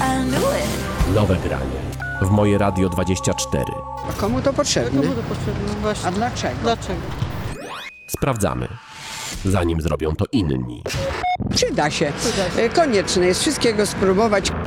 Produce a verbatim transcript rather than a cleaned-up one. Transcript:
I knew it. Nowe granie w Moje Radio dwadzieścia cztery. A komu to potrzebne? Komu to potrzebne? Właśnie. A dlaczego? Dlaczego? Sprawdzamy, zanim zrobią to inni. Przyda się. Konieczne jest wszystkiego spróbować.